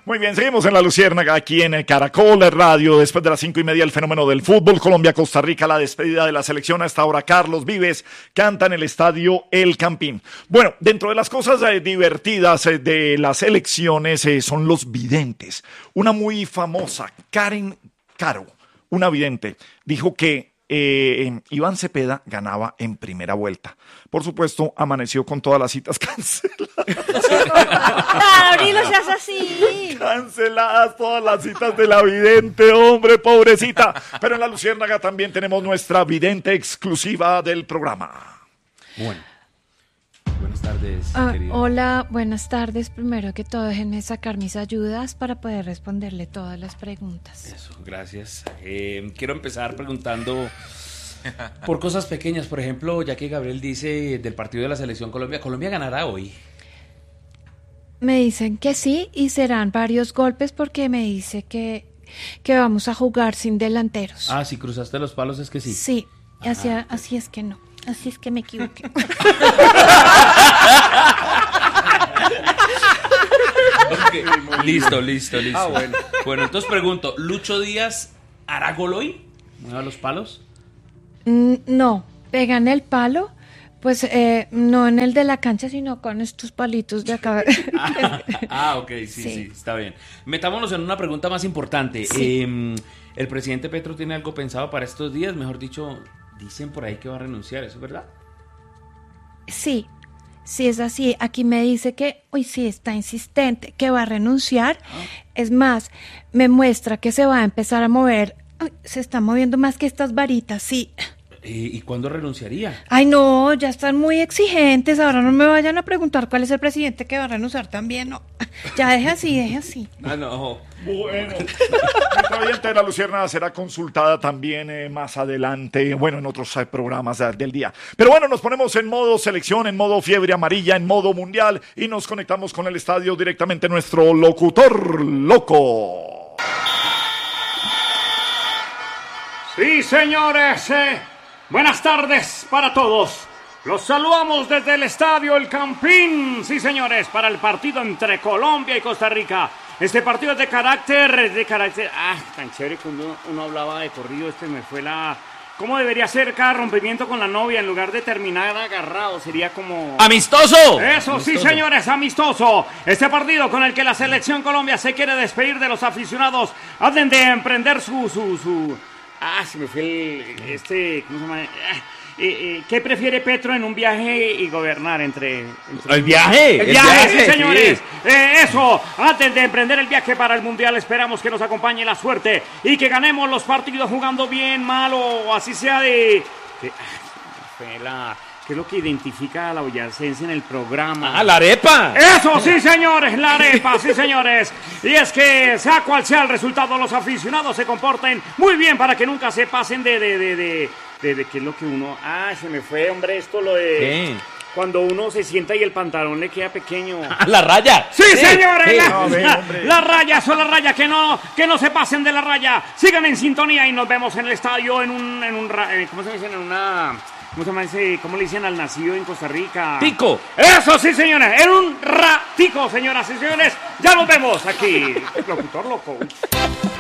Muy bien, seguimos en La Luciérnaga, aquí en Caracol Radio, después de las 5:30, el fenómeno del fútbol, Colombia-Costa Rica, la despedida de la selección. A esta hora, Carlos Vives canta en el estadio El Campín. Bueno, dentro de las cosas divertidas de las elecciones son los videntes. Una muy famosa, Karen Caro, una vidente, dijo que Iván Cepeda ganaba en primera vuelta. Por supuesto, amaneció con todas las citas canceladas. Abril, no seas así. Canceladas todas las citas de la vidente, hombre, pobrecita. Pero en La Luciérnaga también tenemos nuestra vidente exclusiva del programa. Bueno. Buenas tardes, querida. Hola, buenas tardes. Primero que todo, déjenme sacar mis ayudas para poder responderle todas las preguntas. Eso, gracias. Quiero empezar preguntando por cosas pequeñas. Por ejemplo, ya que Gabriel dice del partido de la Selección Colombia, ¿Colombia ganará hoy? Me dicen que sí y serán varios golpes porque me dice que vamos a jugar sin delanteros. Ah, si cruzaste los palos es que sí. Sí, así es que no. Así es que me equivoqué. Okay. Listo. Ah, bueno. Bueno, entonces pregunto, ¿Lucho Díaz hará gol hoy? ¿Mueva los palos? No, pega en el palo, pues no en el de la cancha, sino con estos palitos de acá. Ok, sí, está bien. Metámonos en una pregunta más importante. Sí. ¿El presidente Petro tiene algo pensado para estos días? Mejor dicho, dicen por ahí que va a renunciar, ¿eso es verdad? Sí, es así. Aquí me dice que, sí, está insistente, que va a renunciar. Es más, me muestra que se va a empezar a mover. Se está moviendo más que estas varitas, sí. ¿Y cuándo renunciaría? Ay, no, ya están muy exigentes. Ahora no me vayan a preguntar cuál es el presidente que va a renunciar también, no. Ya deje así. Ah, no. Bueno, nuestra vidente de La Luciérnaga será consultada también más adelante, bueno, en otros programas del día. Pero bueno, nos ponemos en modo selección, en modo fiebre amarilla, en modo mundial y nos conectamos con el estadio directamente nuestro locutor loco. Sí, señores, buenas tardes para todos. Los saludamos desde el estadio El Campín, sí, señores, para el partido entre Colombia y Costa Rica. Este partido es de carácter, tan chévere cuando uno hablaba de corrido, me fue ¿cómo debería ser cada rompimiento con la novia? En lugar de terminar agarrado, sería como... ¡Amistoso! Eso, sí, señores, amistoso. Este partido con el que la selección Colombia se quiere despedir de los aficionados, han de emprender su... se me fue ¿cómo se llama? ¿Qué prefiere Petro en un viaje y gobernar entre... ¿El viaje? El viaje, sí, señores. Sí. Eso, antes de emprender el viaje para el Mundial, esperamos que nos acompañe la suerte y que ganemos los partidos jugando bien, mal o así sea ¿qué es lo que identifica a la boyacense en el programa? ¡Ah, la arepa! ¡Eso, sí, señores! ¡La arepa, sí, señores! Y es que, sea cual sea el resultado, los aficionados se comporten muy bien para que nunca se pasen de qué es lo que uno... se me fue, hombre, esto lo de... ¿Qué? Cuando uno se sienta y el pantalón le queda pequeño. ¡La raya! ¡Sí, señores! Hombre. La raya, eso, la raya, que no se pasen de la raya. Sigan en sintonía y nos vemos en el estadio ¿cómo se dice? ¿Cómo se llama ese? ¿Cómo le dicen al nacido en Costa Rica? ¡Tico! Eso, sí, señores. En un ratico, señoras y señores. Ya nos vemos aquí. Locutor loco.